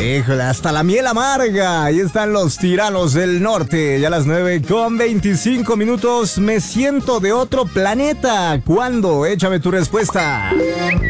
Híjole, hasta la miel amarga. Ahí están los Tiranos del Norte. Ya a las 9:25. Me siento de otro planeta. ¿Cuándo? Échame tu respuesta.